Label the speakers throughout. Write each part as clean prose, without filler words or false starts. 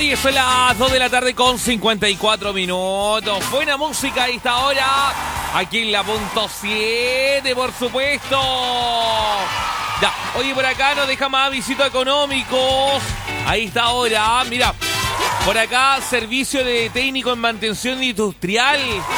Speaker 1: Oye, son las 2 de la tarde con 54 minutos. Buena música a esta hora. Aquí en la punto 7, por supuesto. Ya, oye, por acá nos deja más visitos económicos. Ahí está ahora, mira. Por acá, servicio de técnico en mantención industrial.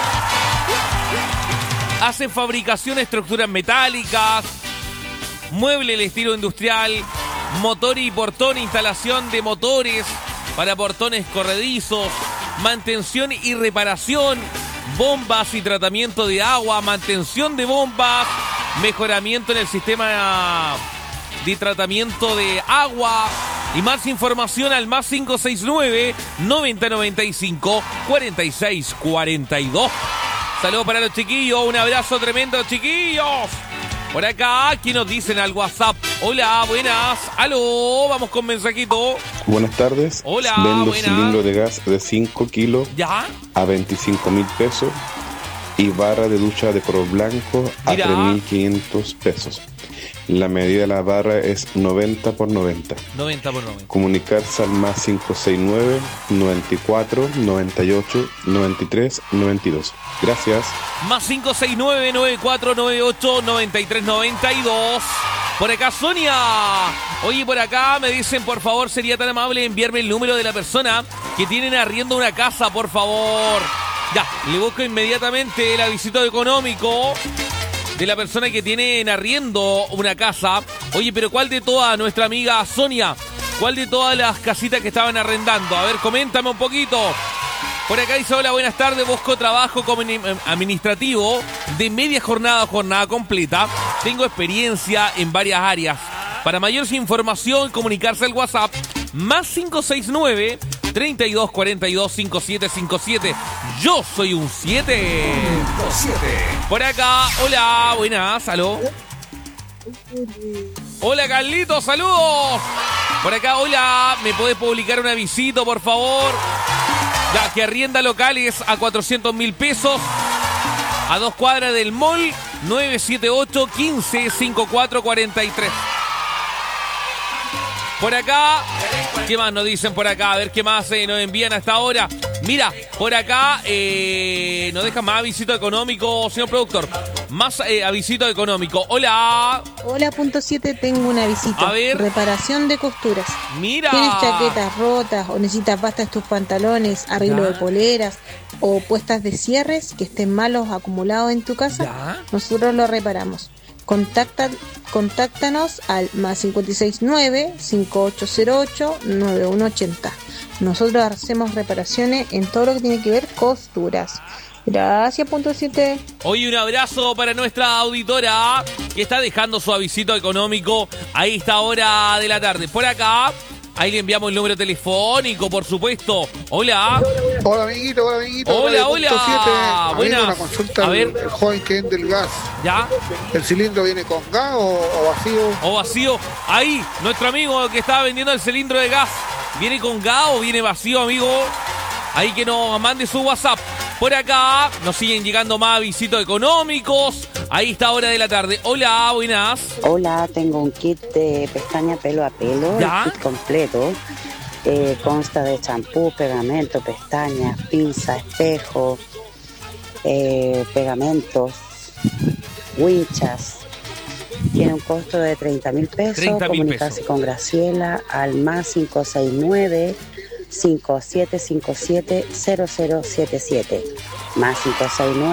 Speaker 1: Hacen fabricación de estructuras metálicas, mueble el estilo industrial, motor y portón, instalación de motores para portones corredizos, mantención y reparación, bombas y tratamiento de agua, mantención de bombas, mejoramiento en el sistema de tratamiento de agua. Y más información al más 569-9095-4642. Saludos para los chiquillos, un abrazo tremendo, chiquillos. Por acá, ¿qué nos dicen al WhatsApp? Hola, buenas. Aló, vamos con mensajito.
Speaker 2: Buenas tardes.
Speaker 1: Hola,
Speaker 2: vendo
Speaker 1: buenas.
Speaker 2: cilindro de gas de 5 kilos
Speaker 1: ¿Ya?
Speaker 2: a 25.000 pesos y barra de ducha de color blanco a
Speaker 1: Mira.
Speaker 2: 3.500 pesos. La medida de la barra es 90 por 90.
Speaker 1: 90 por 90.
Speaker 2: Comunicarse al más 569 94 98 93 92. Gracias.
Speaker 1: Más 569-9498-9392. Por acá, Sonia. Oye, por acá me dicen, por favor, sería tan amable enviarme el número de la persona que tienen arriendo una casa, por favor. Ya, le busco inmediatamente el avisito económico de la persona que tiene en arriendo una casa. Oye, pero ¿cuál de todas, nuestra amiga Sonia? ¿Cuál de todas las casitas que estaban arrendando? A ver, coméntame un poquito. Por acá dice, hola, buenas tardes, busco trabajo como administrativo de media jornada a jornada completa. Tengo experiencia en varias áreas. Para mayor información, comunicarse al WhatsApp más 569 3242 5757. Yo soy un 7. Por acá, hola, buenas, aló. Hola, Carlitos, saludos. Por acá, hola, ¿me podés publicar un avisito, por favor? Ya, que arrienda locales a 400.000 pesos. A 2 cuadras del mall, 978-15-5443. Por acá, ¿qué más nos dicen por acá? A ver qué más nos envían hasta ahora. Mira, por acá nos deja más avisito económico, señor productor. Más avisito económico. Hola.
Speaker 3: Hola, punto 7, tengo una visita.
Speaker 1: A ver.
Speaker 3: Reparación de costuras.
Speaker 1: Mira.
Speaker 3: ¿Tienes chaquetas rotas o necesitas pastas tus pantalones, arreglo
Speaker 1: Ya.
Speaker 3: de poleras o puestas de cierres que estén malos acumulados en tu casa?
Speaker 1: Ya.
Speaker 3: Nosotros lo reparamos. Contáctanos al más 569-5808-9180. Nosotros hacemos reparaciones en todo lo que tiene que ver costuras. Gracias, punto 7.
Speaker 1: Hoy un abrazo para nuestra auditora que está dejando su avisito económico a esta hora de la tarde. Por acá, ahí le enviamos el número telefónico, por supuesto. Hola.
Speaker 4: Hola, amiguito, hola, amiguito.
Speaker 1: Hola,
Speaker 4: Radio Punto
Speaker 1: hola.
Speaker 4: 7. Amigo,
Speaker 1: Buenas.
Speaker 4: una consulta
Speaker 1: A ver.
Speaker 4: el joven que vende el gas.
Speaker 1: ¿Ya?
Speaker 4: ¿El cilindro viene con gas o vacío?
Speaker 1: O vacío. Ahí, nuestro amigo que estaba vendiendo el cilindro de gas. ¿Viene con gas o viene vacío, amigo? Ahí que nos mande su WhatsApp. Por acá nos siguen llegando más visitos económicos. Ahí está hora de la tarde. Hola, buenas.
Speaker 5: Hola, tengo un kit de pestaña pelo a pelo,
Speaker 1: ¿Ya?
Speaker 5: el kit completo. Consta de champú, pegamento, pestañas, pinza, espejo, pegamentos, winchas. Tiene un costo de 30.000 pesos.
Speaker 1: 30.000
Speaker 5: Comunicarse
Speaker 1: pesos.
Speaker 5: con Graciela al más 569 5757 0077. Más 569